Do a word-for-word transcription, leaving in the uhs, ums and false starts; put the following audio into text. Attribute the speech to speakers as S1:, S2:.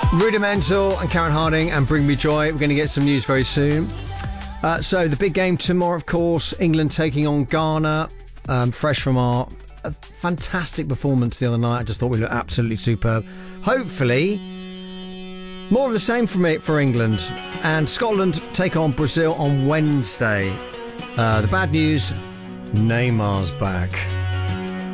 S1: Rudimental and Karen Harding and Bring Me Joy. We're going to get some news very soon. Uh, so the big game tomorrow, of course, England taking on Ghana. Um, fresh from our uh, fantastic performance the other night. I just thought we looked absolutely superb. Hopefully, more of the same from it for England. And Scotland take on Brazil on Wednesday. Uh, the bad news, Neymar's back.